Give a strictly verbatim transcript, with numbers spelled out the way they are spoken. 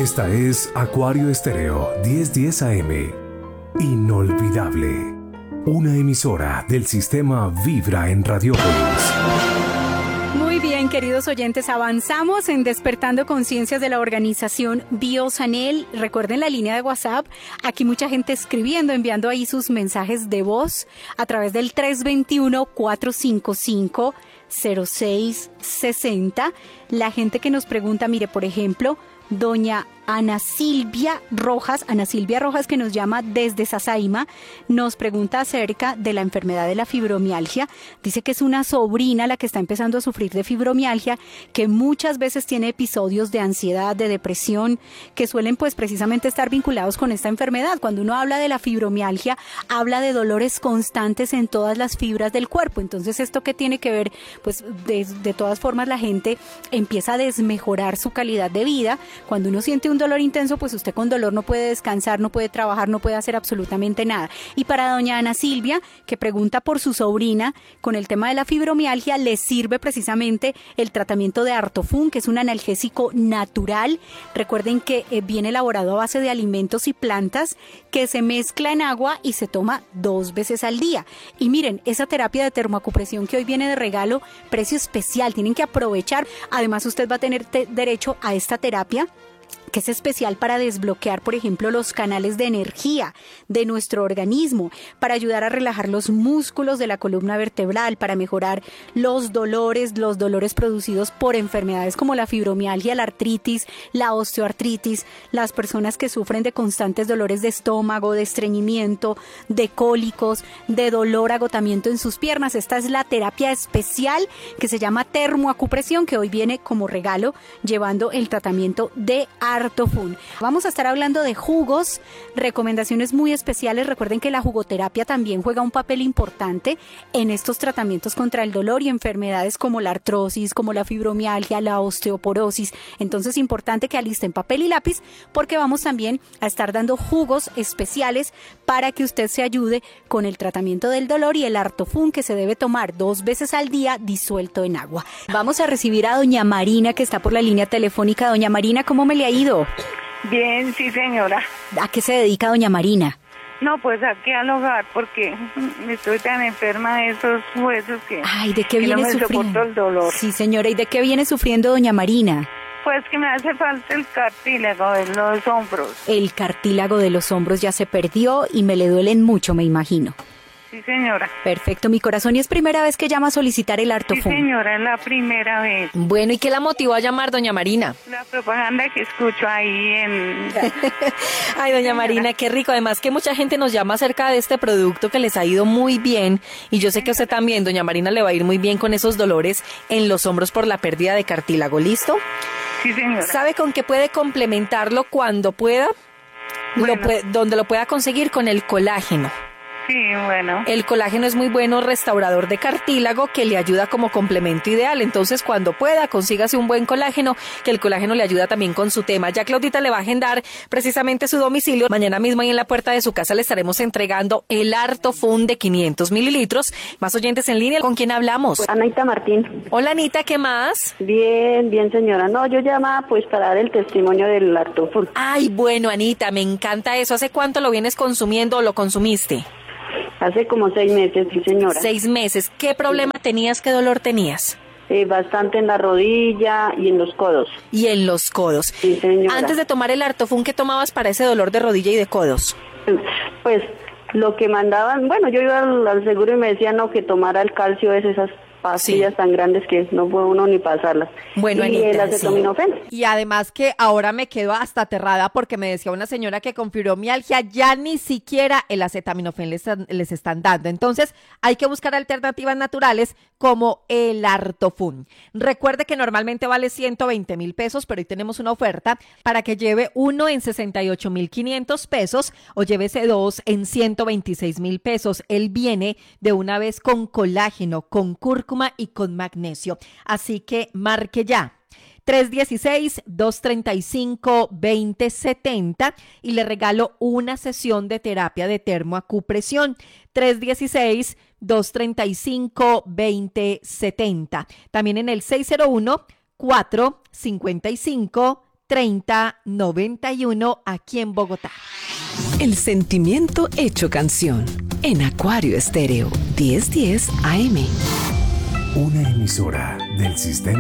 Esta es Acuario Estéreo diez diez A M. Inolvidable. Una emisora del sistema Vibra en Radiópolis. Muy bien, queridos oyentes, avanzamos en Despertando Conciencias de la organización Biosanel. Recuerden la línea de WhatsApp, aquí mucha gente escribiendo, enviando ahí sus mensajes de voz a través del tres dos uno, cuatro cinco cinco, cero seis seis cero. La gente que nos pregunta, mire, por ejemplo, doña Ana Silvia Rojas, Ana Silvia Rojas, que nos llama desde Sasaima, nos pregunta acerca de la enfermedad de la fibromialgia. Dice que es una sobrina la que está empezando a sufrir de fibromialgia, que muchas veces tiene episodios de ansiedad, de depresión, que suelen pues precisamente estar vinculados con esta enfermedad. Cuando uno habla de la fibromialgia, habla de dolores constantes en todas las fibras del cuerpo. Entonces, ¿esto qué tiene que ver? Pues de, de todas formas la gente empieza a desmejorar su calidad de vida. Cuando uno siente un dolor intenso, pues usted con dolor no puede descansar, no puede trabajar, no puede hacer absolutamente nada. Y para doña Ana Silvia, que pregunta por su sobrina, con el tema de la fibromialgia, le sirve precisamente el tratamiento de Artofun, que es un analgésico natural. Recuerden que eh, viene elaborado a base de alimentos y plantas, que se mezcla en agua y se toma dos veces al día. Y miren, esa terapia de termoacupresión que hoy viene de regalo, precio especial, tienen que aprovechar. Además, usted va a tener te- derecho a esta terapia, que es especial para desbloquear, por ejemplo, los canales de energía de nuestro organismo, para ayudar a relajar los músculos de la columna vertebral, para mejorar los dolores, los dolores producidos por enfermedades como la fibromialgia, la artritis, la osteoartritis, las personas que sufren de constantes dolores de estómago, de estreñimiento, de cólicos, de dolor, agotamiento en sus piernas. Esta es la terapia especial que se llama termoacupresión, que hoy viene como regalo, llevando el tratamiento de Artofun. Vamos a estar hablando de jugos, recomendaciones muy especiales. Recuerden que la jugoterapia también juega un papel importante en estos tratamientos contra el dolor y enfermedades como la artrosis, como la fibromialgia, la osteoporosis. Entonces, importante que alisten papel y lápiz, porque vamos también a estar dando jugos especiales para que usted se ayude con el tratamiento del dolor, y el Artofun, que se debe tomar dos veces al día disuelto en agua. Vamos a recibir a doña Marina, que está por la línea telefónica. Doña Marina, ¿cómo me le ha ido? Bien, sí, señora. ¿A qué se dedica doña Marina? No, pues aquí al hogar, porque estoy tan enferma de esos huesos que, Ay, ¿de qué que viene no me sufriendo? soporto el dolor. Sí, señora, ¿y de qué viene sufriendo doña Marina? Pues que me hace falta el cartílago de los hombros. El cartílago de los hombros ya se perdió y me le duelen mucho, me imagino. Sí, señora. Perfecto, mi corazón. ¿Y es primera vez que llama a solicitar el Artofun? Sí, señora, es la primera vez. Bueno, ¿y qué la motivó a llamar, doña Marina? La propaganda que escucho ahí en... Ay, doña Marina, qué rico. Además que mucha gente nos llama acerca de este producto que les ha ido muy bien. Y yo sé que a usted también, doña Marina, le va a ir muy bien con esos dolores en los hombros por la pérdida de cartílago. ¿Listo? Sí, señora. ¿Sabe con qué puede complementarlo cuando pueda? Bueno. Lo puede, donde lo pueda conseguir, con el colágeno. Sí, bueno. El colágeno es muy bueno restaurador de cartílago, que le ayuda como complemento ideal. Entonces, cuando pueda, consígase un buen colágeno, que el colágeno le ayuda también con su tema. Ya Claudita le va a agendar precisamente su domicilio. Mañana mismo ahí en la puerta de su casa le estaremos entregando el Artofun de quinientos mililitros. Más oyentes en línea. ¿Con quién hablamos? Anita Martín. Hola, Anita, ¿qué más? Bien, bien, señora. No, yo llamaba pues para dar el testimonio del Artofun. Ay, bueno, Anita, me encanta eso. ¿Hace cuánto lo vienes consumiendo o lo consumiste? Hace como seis meses, sí, señora. Seis meses. ¿Qué problema tenías? ¿Qué dolor tenías? Eh, bastante en la rodilla y en los codos. Y en los codos. Sí, señora. Antes de tomar el Artofun, ¿qué tomabas para ese dolor de rodilla y de codos? Pues lo que mandaban, bueno, yo iba al, al seguro y me decían no, que tomara el calcio, es esas pastillas sí. tan grandes que no puede uno ni pasarlas. Bueno, y Anita, el acetaminofén. Sí. Y además que ahora me quedo hasta aterrada porque me decía una señora que con fibromialgia ya ni siquiera el acetaminofén les, les están dando. Entonces hay que buscar alternativas naturales como el Artofun. Recuerde que normalmente vale ciento veinte mil pesos, pero hoy tenemos una oferta para que lleve uno en sesenta y ocho mil quinientos pesos o llévese dos en ciento veintiséis mil pesos. Él viene de una vez con colágeno, con cúrcuma y con magnesio. Así que marque ya. tres uno seis, dos tres cinco, dos cero siete cero y le regalo una sesión de terapia de termoacupresión. tres uno seis, dos tres cinco, dos cero siete cero. También en el seis cero uno, cuatro cinco cinco, treinta noventa y uno aquí en Bogotá. El sentimiento hecho canción en Acuario Estéreo diez diez A M. Una emisora del sistema